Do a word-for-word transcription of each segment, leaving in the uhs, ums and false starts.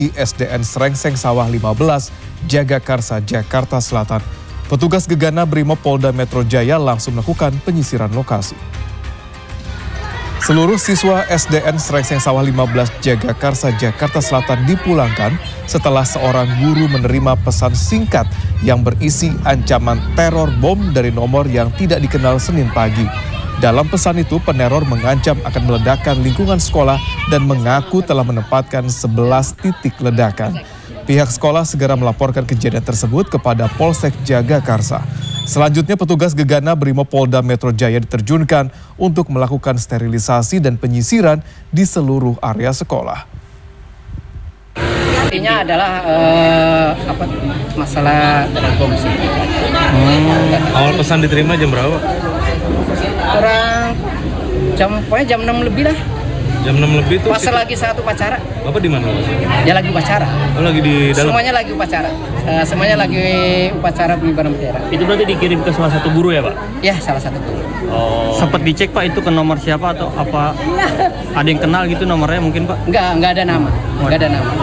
di S D N Srengseng Sawah lima belas, Jagakarsa, Jakarta Selatan. Petugas Gegana Brimob Polda Metro Jaya langsung melakukan penyisiran lokasi. Seluruh siswa S D N Srengseng Sawah lima belas, Jagakarsa, Jakarta Selatan dipulangkan setelah seorang guru menerima pesan singkat yang berisi ancaman teror bom dari nomor yang tidak dikenal Senin pagi. Dalam pesan itu, peneror mengancam akan meledakkan lingkungan sekolah dan mengaku telah menempatkan sebelas titik ledakan. Pihak sekolah segera melaporkan kejadian tersebut kepada Polsek Jagakarsa. Selanjutnya, petugas Gegana Brimob Polda Metro Jaya diterjunkan untuk melakukan sterilisasi dan penyisiran di seluruh area sekolah. Intinya adalah uh, apa masalah bom sih. Hmm. Awal pesan diterima jam berapa? Kurang jam pokoknya jam enam lebih lah. Jam enam lebih tuh. Pas lagi satu upacara. Bapak di mana? Ya lagi upacara. Oh, lagi di dalam. Semuanya lagi upacara. Uh, semuanya lagi upacara pengibaran bendera. Itu berarti dikirim ke salah satu guru ya, Pak? Ya, salah satu guru. Oh. Sempat dicek, Pak, itu ke nomor siapa atau apa? Ada yang kenal gitu nomornya mungkin, Pak? Enggak, enggak ada nama. Enggak ada nama.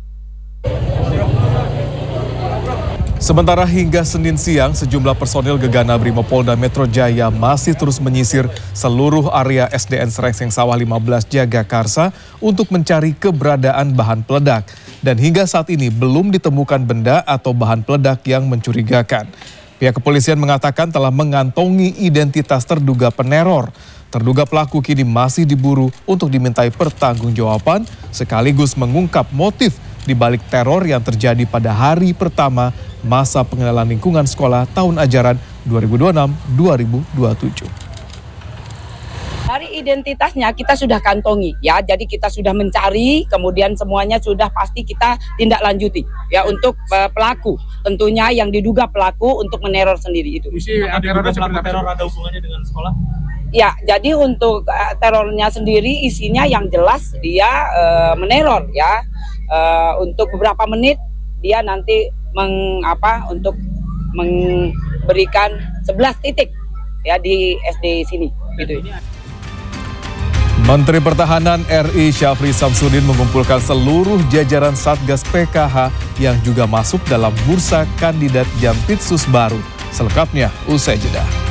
Sementara hingga Senin siang, sejumlah personil Gegana Brimob Polda Metro Jaya masih terus menyisir seluruh area S D N Srengseng Sawah lima belas, Jagakarsa untuk mencari keberadaan bahan peledak. Dan hingga saat ini belum ditemukan benda atau bahan peledak yang mencurigakan. Pihak kepolisian mengatakan telah mengantongi identitas terduga peneror. Terduga pelaku kini masih diburu untuk dimintai pertanggungjawaban sekaligus mengungkap motif di balik teror yang terjadi pada hari pertama masa pengenalan lingkungan sekolah tahun ajaran dua ribu dua puluh enam dua ribu dua puluh tujuh. Dari identitasnya kita sudah kantongi ya, jadi kita sudah mencari, kemudian semuanya sudah pasti kita tindak lanjuti ya untuk uh, pelaku, tentunya yang diduga pelaku untuk meneror sendiri itu. Isi teror teror ada hubungannya dengan sekolah? Ya, jadi untuk uh, terornya sendiri isinya yang jelas dia uh, meneror ya. Uh, untuk beberapa menit dia nanti meng, apa, untuk memberikan sebelas titik ya di S D sini gitu. Menteri Pertahanan R I Syafri Samsudin mengumpulkan seluruh jajaran Satgas P K H yang juga masuk dalam bursa kandidat Jampitsus baru. Selengkapnya usai jeda.